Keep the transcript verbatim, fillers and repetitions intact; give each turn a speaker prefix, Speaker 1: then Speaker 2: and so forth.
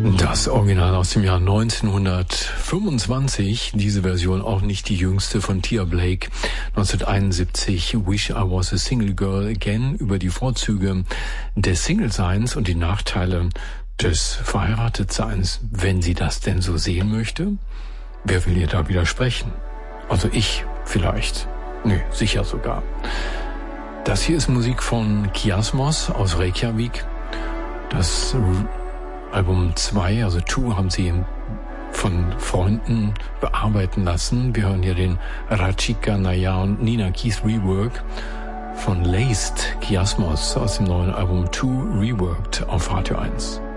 Speaker 1: Das Original aus dem Jahr neunzehnhundertfünfundzwanzig, diese Version auch nicht die jüngste von Tia Blake. neunzehnhunderteinundsiebzig, Wish I Was a Single Girl Again, über die Vorzüge des Single-Seins und die Nachteile des Verheiratetseins, wenn sie das denn so sehen möchte. Wer will ihr da widersprechen? Also ich vielleicht. Nö, sicher sogar. Das hier ist Musik von Kiasmos aus Reykjavik. Das Album zwei, also zwei, haben sie von Freunden bearbeiten lassen. Wir hören hier den Rachika Naya und Nina Keith Rework von Laced Kiasmos aus dem neuen Album zwei Reworked auf Radio eins.